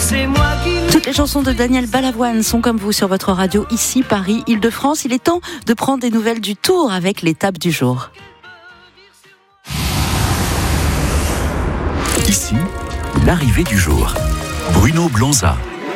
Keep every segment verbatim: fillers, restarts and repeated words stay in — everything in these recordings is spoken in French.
c'est moi qui... Toutes les chansons de Daniel Balavoine sont comme vous sur votre radio, ici, Paris, Île-de-France. Il est temps de prendre des nouvelles du Tour avec l'étape du jour. Ici, l'arrivée du jour. Bruno Blanza.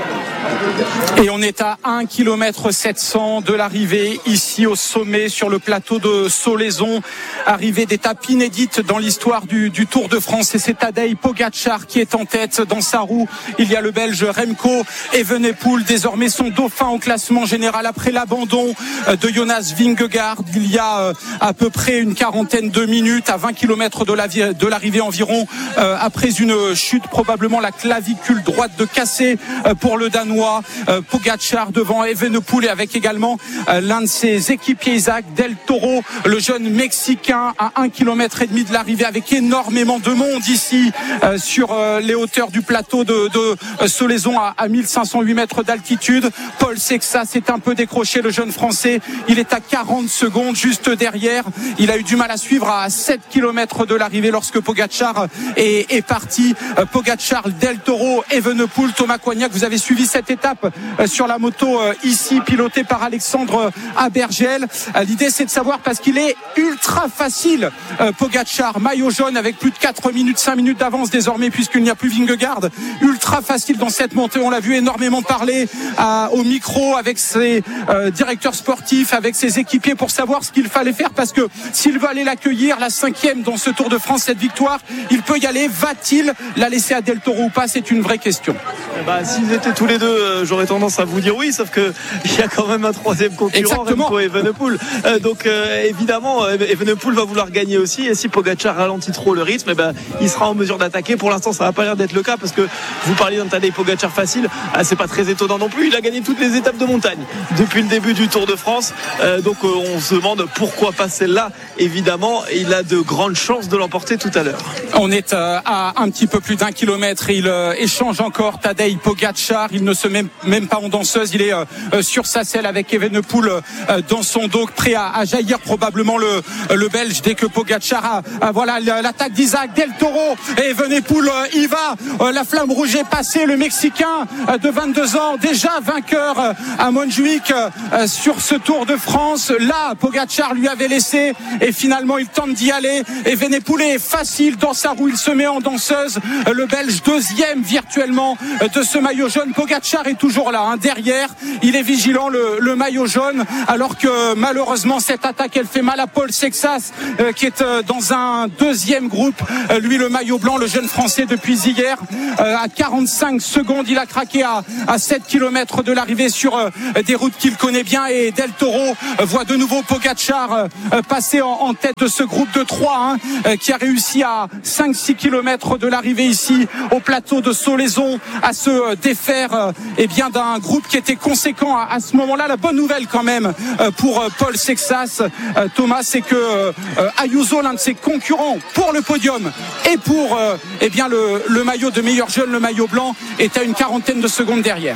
Et on est à un kilomètre sept cents de l'arrivée, ici au sommet, sur le plateau de Solaizon. Arrivée d'étape inédite dans l'histoire du, du Tour de France. Et c'est Tadej Pogačar qui est en tête. Dans sa roue, il y a le Belge Remco Evenepoel, désormais son dauphin au classement général après l'abandon de Jonas Vingegaard. Il y a à peu près une quarantaine de minutes, à vingt kilomètres de, la, de l'arrivée environ, euh, après une chute, probablement la clavicule droite de cassée pour le Danois. Euh, Pogačar devant Evenepoel et avec également euh, l'un de ses équipiers, Isaac Del Toro, le jeune Mexicain, à un kilomètre et demi de l'arrivée, avec énormément de monde ici euh, sur euh, les hauteurs du plateau de, de euh, Solaizon à, à mille cinq cent huit mètres d'altitude. Paul Sexas est un peu décroché, le jeune Français. Il est à quarante secondes juste derrière. Il a eu du mal à suivre à sept kilomètres de l'arrivée lorsque Pogačar est, est parti. Euh, Pogačar, Del Toro, Evenepoel, Thomas Coignac, vous avez suivi cette étape sur la moto ici, pilotée par Alexandre Abergel. L'idée, c'est de savoir, parce qu'il est ultra facile, Pogačar, maillot jaune avec plus de quatre minutes, cinq minutes d'avance désormais, puisqu'il n'y a plus Vingegaard. Ultra facile dans cette montée, on l'a vu énormément parler à, au micro avec ses euh, directeurs sportifs, avec ses équipiers, pour savoir ce qu'il fallait faire, parce que s'il veut aller l'accueillir, la cinquième dans ce Tour de France, cette victoire, il peut y aller. Va-t-il la laisser à Del Toro ou pas? C'est une vraie question. Bah, s'ils étaient tous les deux, euh, j'aurais tendance à vous dire oui, sauf que il y a quand même un troisième concurrent, Remco Evenepoel. Euh, donc euh, évidemment, Evenepoel va vouloir gagner aussi, et si Pogačar ralentit trop le rythme, eh ben, il sera en mesure d'attaquer. Pour l'instant, ça va pas l'air d'être le cas, parce que vous parliez d'un Tadej Pogačar facile, ah, c'est pas très étonnant non plus. Il a gagné toutes les étapes de montagne depuis le début du Tour de France. Euh, donc euh, on se demande pourquoi pas celle-là. Évidemment, il a de grandes chances de l'emporter tout à l'heure. On est euh, à un petit peu plus d'un kilomètre. Il euh, échange encore, Tadej Pogačar. Il ne se met même pas en danseuse. Il est euh, sur sa selle avec Evenepoel euh, dans son dos, prêt à, à jaillir probablement le, le Belge dès que Pogačar a, a voilà l'attaque d'Isaac Del Toro. Et Evenepoel euh, y va. Euh, la flamme rouge est passée. Le Mexicain euh, de vingt-deux ans, déjà vainqueur euh, à Montjuïc euh, sur ce Tour de France. Là, Pogačar lui avait laissé, et finalement il tente d'y aller. Evenepoel est facile dans sa roue. Il se met en danseuse. Euh, le Belge deuxième virtuellement euh, de ce maillot jaune. Pogačar est toujours là, hein, derrière. Il est vigilant, le, le maillot jaune, alors que malheureusement cette attaque, elle fait mal à Paul Sexas, euh, qui est euh, dans un deuxième groupe. Euh, lui, le maillot blanc, le jeune Français depuis hier, euh, à quarante-cinq secondes, il a craqué à, à sept kilomètres de l'arrivée sur euh, des routes qu'il connaît bien. Et Del Toro euh, voit de nouveau Pogačar euh, passer en, en tête de ce groupe de trois, hein, euh, qui a réussi à cinq six kilomètres de l'arrivée ici au plateau de Solaizon à se euh, défaire euh, eh bien d'un groupe qui était conséquent à, à ce moment-là. La bonne nouvelle quand même euh, pour euh, Paul Sexas, euh, Thomas, c'est que euh, Ayuso, l'un de ses concurrents pour le podium et pour euh, eh bien le, le maillot de meilleur jeune, le maillot blanc, est à une quarantaine de secondes derrière.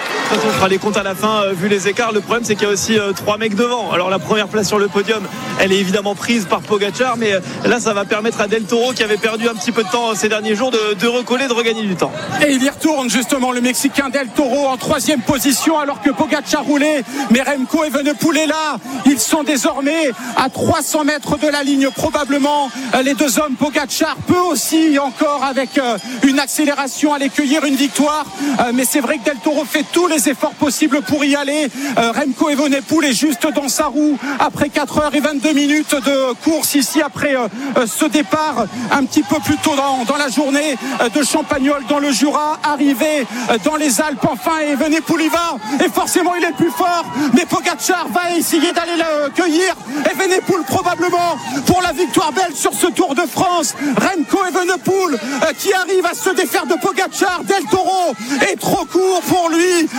On fera les comptes à la fin, euh, vu les écarts. Le problème, c'est qu'il y a aussi euh, trois mecs devant. Alors la première place sur le podium, elle est évidemment prise par Pogačar, mais euh, là, ça va permettre à Del Toro, qui avait perdu un petit peu de temps euh, ces derniers jours, de, de recoller, de regagner du temps. Et il y retourne justement, le Mexicain Del Toro en troisième position, alors que Pogačar roulait. Mais Remco Evenepoel est là. Ils sont désormais à trois cents mètres de la ligne, probablement. Euh, les deux hommes, Pogačar peut aussi encore avec euh, une accélération aller cueillir une victoire. Euh, mais c'est vrai que Del Toro fait tous les efforts possibles pour y aller. euh, Remco Evenepoel est juste dans sa roue après quatre heures vingt-deux minutes de course ici, après euh, ce départ un petit peu plus tôt dans, dans la journée euh, de Champagnole dans le Jura, arrivé euh, dans les Alpes enfin. Et Evenepoel y va, et forcément il est plus fort, mais Pogačar va essayer d'aller le cueillir. Evenepoel probablement pour la victoire belge sur ce Tour de France. Remco Evenepoel euh, qui arrive à se défaire de Pogačar. Del Toro est trop court pour lui.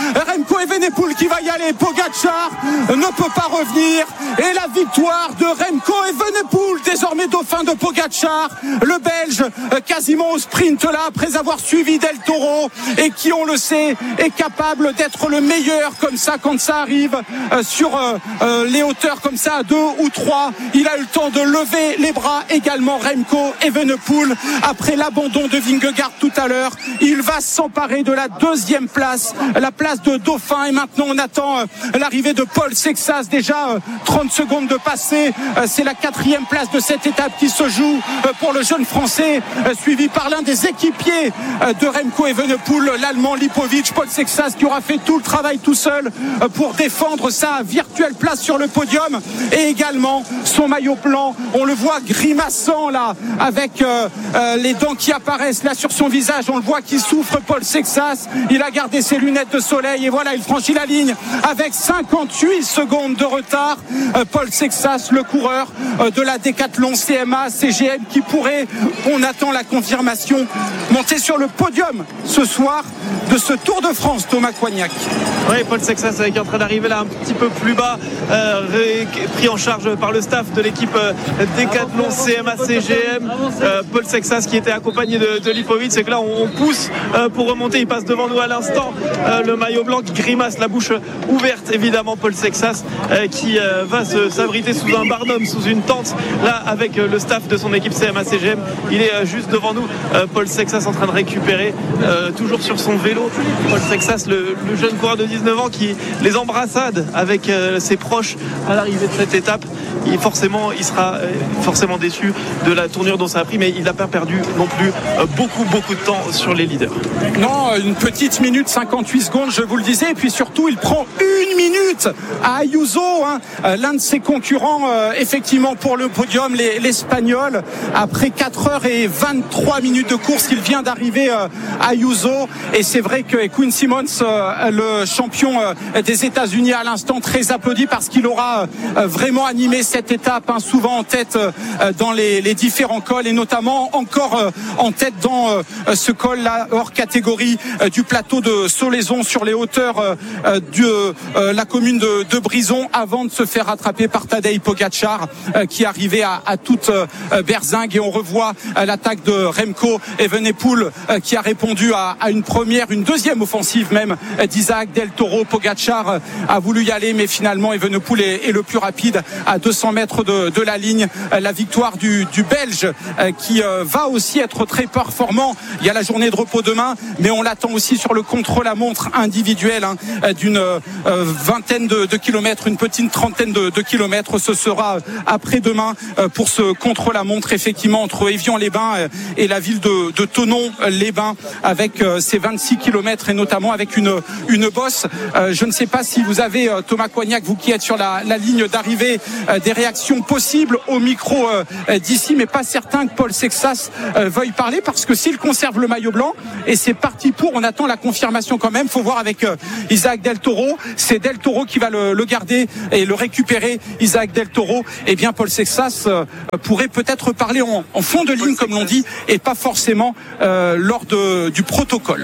Remco Evenepoel qui va y aller. Pogačar ne peut pas revenir. Et la victoire de Remco Evenepoel, désormais dauphin de Pogačar. Le Belge quasiment au sprint là après avoir suivi Del Toro et qui, on le sait, est capable d'être le meilleur comme ça quand ça arrive euh, sur euh, euh, les hauteurs comme ça à deux ou trois. Il a eu le temps de lever les bras également, Remco Evenepoel, après l'abandon de Vingegaard tout à l'heure. Il va s'emparer de la deuxième place, la place de dauphin, et maintenant on attend euh, l'arrivée de Paul Sexas. Déjà euh, trente secondes de passé, euh, c'est la quatrième place de cette étape qui se joue euh, pour le jeune français, euh, suivi par l'un des équipiers euh, de Remco Evenepoel, l'allemand Lipovic. Paul Sexas qui aura fait tout le travail tout seul euh, pour défendre sa virtuelle place sur le podium, et également son maillot blanc. On le voit grimaçant là avec euh, euh, les dents qui apparaissent là sur son visage. On le voit qui souffre, Paul Sexas. Il a gardé ses lunettes de soleil et voilà, il franchit la ligne avec cinquante-huit secondes de retard. Euh, Paul Sexas, le coureur euh, de la Décathlon C M A C G M, qui pourrait, on attend la confirmation, monter sur le podium ce soir de ce Tour de France. Thomas Coignac. Oui, Paul Sexas qui est en train d'arriver là un petit peu plus bas, euh, ré, pris en charge par le staff de l'équipe euh, Décathlon C M A C G M. Euh, Paul Sexas qui était accompagné de, de Lipovic, c'est que là on, on pousse euh, pour remonter. Il passe devant nous à l'instant, euh, le maillot blanc qui grimace, la bouche ouverte évidemment. Paul Sexas euh, qui euh, va se, s'abriter sous un barnum, sous une tente là avec euh, le staff de son équipe C M A C G M. Il est euh, juste devant nous, euh, Paul Sexas en train de récupérer, euh, toujours sur son vélo. Paul Sexas, le, le jeune coureur de dix-neuf ans qui les embrassade avec euh, ses proches à l'arrivée de cette étape. Il, forcément, il sera euh, forcément déçu de la tournure dont ça a pris, mais il n'a pas perdu non plus euh, beaucoup beaucoup de temps sur les leaders. Non, une petite minute cinquante-huit secondes, je vous le disais, et puis surtout il prend une minute à Ayuso, hein, l'un de ses concurrents euh, effectivement pour le podium, les, l'Espagnol, après quatre heures et vingt-trois minutes de course. Il vient d'arriver euh, à Ayuso, et c'est vrai que Quinn Simmons, euh, le champion euh, des États-Unis à l'instant, très applaudi parce qu'il aura euh, vraiment animé cette étape, hein, souvent en tête euh, dans les, les différents cols, et notamment encore euh, en tête dans euh, ce col là hors catégorie euh, du plateau de Solaizon, sur les hauteurs euh, de euh, la commune de, de Brison, avant de se faire rattraper par Tadej Pogačar euh, qui arrivait à, à toute euh, berzingue. Et on revoit euh, l'attaque de Remco Evenepoel euh, qui a répondu à, à une première, une deuxième offensive même euh, d'Isaac Del Toro. Pogačar euh, a voulu y aller, mais finalement Evenepoel est, est le plus rapide à deux cents mètres de, de la ligne. Euh, la victoire du, du Belge euh, qui euh, va aussi être très performant. Il y a la journée de repos demain, mais on l'attend aussi sur le contre-la-montre individuel, hein, d'une euh, vingtaine de, de kilomètres, une petite trentaine de, de kilomètres. Ce sera après-demain euh, pour ce contre-la-montre, effectivement, entre Évian-les-Bains et la ville de, de Thonon-les-Bains, avec euh, ses vingt-six kilomètres, et notamment avec une, une bosse. Euh, je ne sais pas si vous avez, euh, Thomas Coignac, vous qui êtes sur la, la ligne d'arrivée, euh, des réactions possibles au micro euh, d'ici, mais pas certain que Paul Sexas euh, veuille parler, parce que s'il conserve le maillot blanc, et c'est parti pour, on attend la confirmation quand même. Faut voir avec euh, Isaac Del Toro, c'est Del Toro qui va le, le garder et le récupérer, Isaac Del Toro. Et bien Paul Sexas euh, pourrait peut-être parler en, en fond de ligne, comme l'on dit, et pas forcément euh, lors de, du protocole.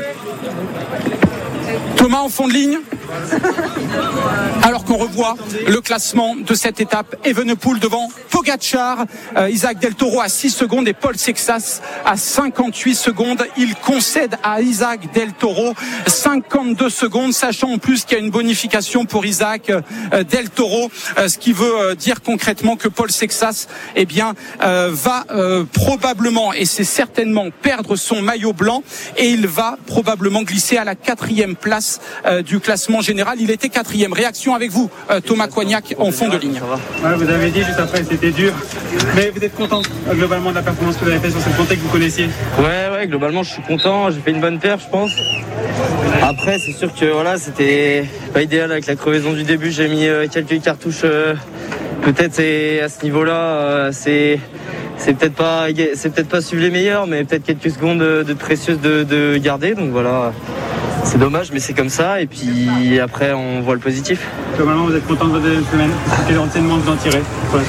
Thomas, en fond de ligne, alors qu'on revoit le classement de cette étape. Evenepoel devant Pogačar, euh, Isaac Del Toro à six secondes et Paul Sexas à cinquante-huit secondes. Il concède à Isaac Del Toro cinquante-deux secondes, sachant en plus qu'il y a une bonification pour Isaac euh, Del Toro, euh, ce qui veut euh, dire concrètement que Paul Sexas eh bien, euh, va euh, probablement, et c'est certainement, perdre son maillot blanc, et il va probablement glisser à la quatrième place euh, du classement général. Il était quatrième. Réaction avec vous, euh, Thomas Coignac, en fond de ligne. Ouais, vous avez dit juste après c'était dur, mais vous êtes content euh, globalement de la performance que vous avez faite sur cette montée que vous connaissiez? Ouais, ouais, globalement je suis content, j'ai fait une bonne perf je pense. Après c'est sûr que voilà, c'était pas idéal avec la crevaison du début, j'ai mis euh, quelques cartouches, euh, peut-être c'est, à ce niveau-là euh, c'est... C'est peut-être pas, c'est peut-être pas suivre les meilleurs, mais peut-être quelques secondes de, de précieuses de, de garder. Donc voilà, c'est dommage, mais c'est comme ça. Et puis après, on voit le positif. Globalement, vous êtes content de votre deuxième semaine? Quel enseignement vous en tirez?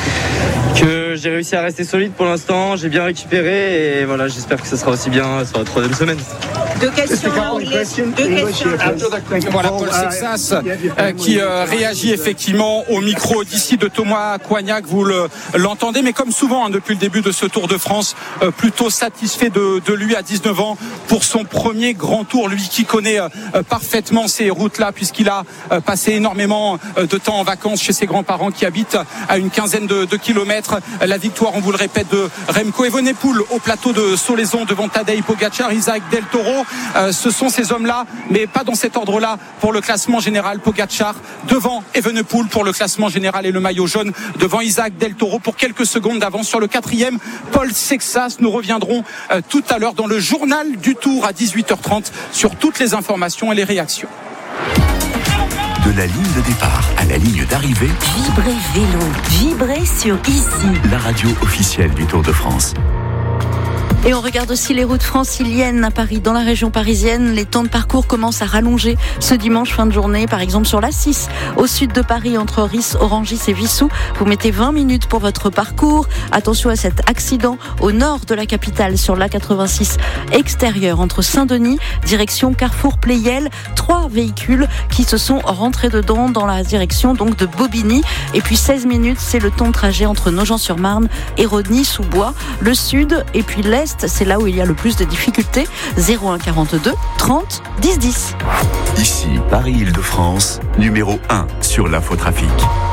Que j'ai réussi à rester solide pour l'instant, j'ai bien récupéré et voilà, j'espère que ce sera aussi bien sur la troisième semaine. Deux questions en anglais. Deux questions. Voilà Paul Sexas euh, qui euh, réagit effectivement au micro d'ici de Thomas Coignac, vous le, l'entendez, mais comme souvent hein, depuis le début de ce Tour de France, euh, plutôt satisfait de, de lui à dix-neuf ans pour son premier grand tour, lui qui connaît euh, parfaitement ces routes-là puisqu'il a euh, passé énormément euh, de temps en vacances chez ses grands-parents qui habitent à une quinzaine de, de kilomètres. La victoire, on vous le répète, de Remco Evenepoel au plateau de Solaizon devant Tadej Pogacar, Isaac Del Toro. Euh, ce sont ces hommes-là, mais pas dans cet ordre-là pour le classement général. Pogacar devant Evenepoel pour le classement général et le maillot jaune devant Isaac Del Toro pour quelques secondes d'avance sur le quatrième. Paul Sexas, nous reviendrons euh, tout à l'heure dans le journal du Tour à dix-huit heures trente sur toutes les informations et les réactions. De la ligne de départ à la ligne d'arrivée, Vibrez vélo, vibrez sur Ici, la radio officielle du Tour de France. Et on regarde aussi les routes franciliennes à Paris. Dans la région parisienne, les temps de parcours commencent à rallonger ce dimanche fin de journée. Par exemple, sur l'A six, au sud de Paris, entre Ris, Orangis et Vissou, vous mettez vingt minutes pour votre parcours. Attention à cet accident au nord de la capitale, sur l'A quatre-vingt-six extérieur, entre Saint-Denis, direction Carrefour-Pleyel. Trois véhicules qui se sont rentrés dedans dans la direction donc de Bobigny. Et puis seize minutes, c'est le temps de trajet entre Nogent-sur-Marne et Rodny-sous-Bois. Le sud et puis l'est, c'est là où il y a le plus de difficultés. zéro un quarante-deux trente dix dix. Ici, Paris-Île-de-France, numéro un sur l'infotrafic.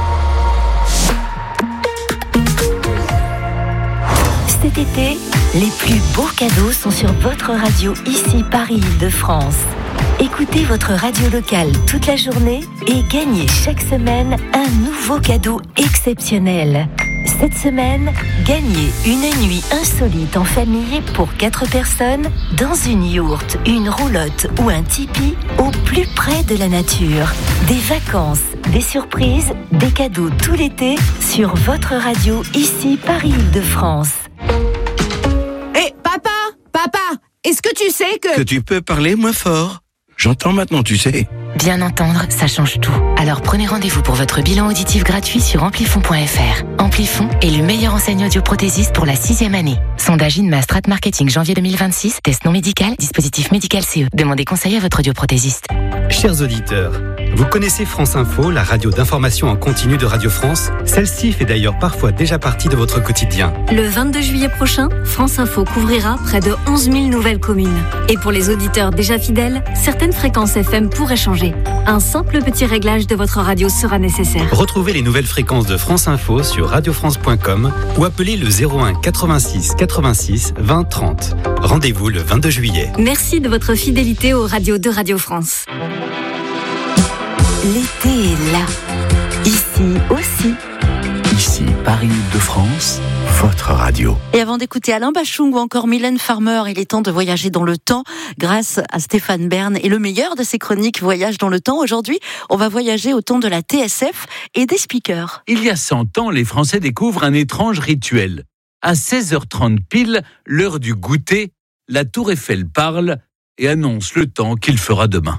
Cet été, les plus beaux cadeaux sont sur votre radio ici, Paris-Île-de-France. Écoutez votre radio locale toute la journée et gagnez chaque semaine un nouveau cadeau exceptionnel. Cette semaine, gagnez une nuit insolite en famille pour quatre personnes dans une yourte, une roulotte ou un tipi au plus près de la nature. Des vacances, des surprises, des cadeaux tout l'été sur votre radio ici, Paris-Île-de-France. Hé, hey, papa, papa, est-ce que tu sais que... Que tu peux parler moins fort. J'entends maintenant, tu sais. Bien entendre, ça change tout. Alors prenez rendez-vous pour votre bilan auditif gratuit sur amplifon point f r. Amplifon est le meilleur enseigne audioprothésiste pour la sixième année. Sondage INMA Strat Marketing janvier deux mille vingt-six. Test non médical, dispositif médical C E. Demandez conseil à votre audioprothésiste. Chers auditeurs, vous connaissez France Info, la radio d'information en continu de Radio France. Celle-ci fait d'ailleurs parfois déjà partie de votre quotidien. Le vingt-deux juillet prochain, France Info couvrira près de onze mille nouvelles communes. Et pour les auditeurs déjà fidèles, certaines fréquences F M pourraient changer. Un simple petit réglage de votre radio sera nécessaire. Retrouvez les nouvelles fréquences de France Info sur radio france point com ou appelez le zéro un quatre-vingt-six quatre-vingt-six vingt trente. Rendez-vous le vingt-deux juillet. Merci de votre fidélité aux radios de Radio France. L'été est là. Ici aussi. Ici, Paris-Île-de-France, votre radio. Et avant d'écouter Alain Bachung ou encore Mylène Farmer, il est temps de voyager dans le temps grâce à Stéphane Bern et le meilleur de ses chroniques Voyage dans le temps. Aujourd'hui, on va voyager au temps de la T S F et des speakers. Il y a cent ans, les Français découvrent un étrange rituel. À seize heures trente pile, l'heure du goûter, la Tour Eiffel parle et annonce le temps qu'il fera demain.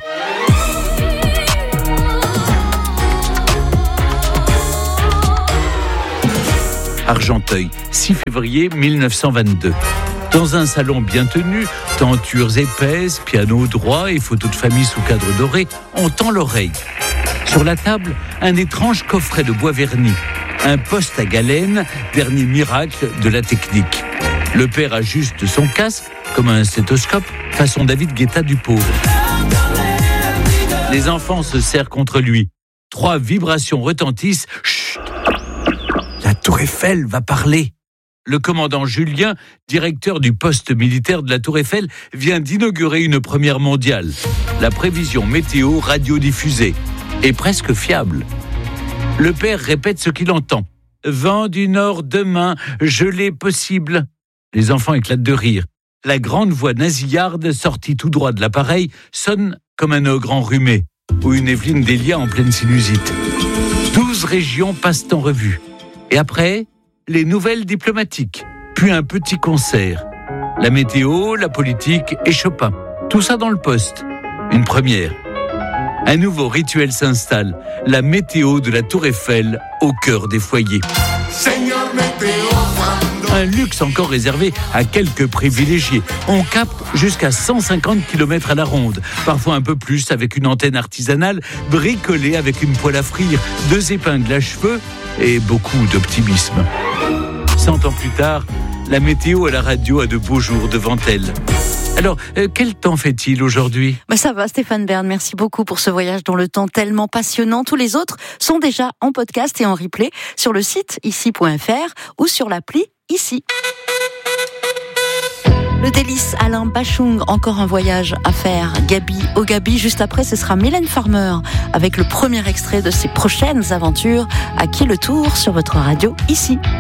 Argenteuil, six février mille neuf cent vingt-deux. Dans un salon bien tenu, tentures épaisses, piano droit et photos de famille sous cadre doré, on tend l'oreille. Sur la table, un étrange coffret de bois verni. Un poste à galène, dernier miracle de la technique. Le père ajuste son casque, comme un stéthoscope, façon David Guetta du pauvre. Les enfants se serrent contre lui. Trois vibrations retentissent. Chut! La Tour Eiffel va parler. Le commandant Julien, directeur du poste militaire de la Tour Eiffel, vient d'inaugurer une première mondiale. La prévision météo radiodiffusée est presque fiable. Le père répète ce qu'il entend. Vent du nord demain, gelée possible. Les enfants éclatent de rire. La grande voix nasillarde, sortie tout droit de l'appareil, sonne comme un ogre enrhumé ou une Evelyne Delia en pleine sinusite. Douze régions passent en revue. Et après, les nouvelles diplomatiques, puis un petit concert. La météo, la politique et Chopin. Tout ça dans le poste. Une première. Un nouveau rituel s'installe. La météo de la Tour Eiffel au cœur des foyers. Un luxe encore réservé à quelques privilégiés. On capte jusqu'à cent cinquante kilomètres à la ronde, parfois un peu plus avec une antenne artisanale bricolée avec une poêle à frire, deux épingles à cheveux et beaucoup d'optimisme. Cent ans plus tard, la météo à la radio a de beaux jours devant elle. Alors, euh, quel temps fait-il aujourd'hui ? Bah ça va, Stéphane Bern, merci beaucoup pour ce voyage dans le temps tellement passionnant. Tous les autres sont déjà en podcast et en replay sur le site ici point f r ou sur l'appli Ici. Le délice Alain Bachung, encore un voyage à faire. Gabi, au Gabi, juste après, ce sera Mylène Farmer avec le premier extrait de ses prochaines aventures. À qui le tour sur votre radio Ici.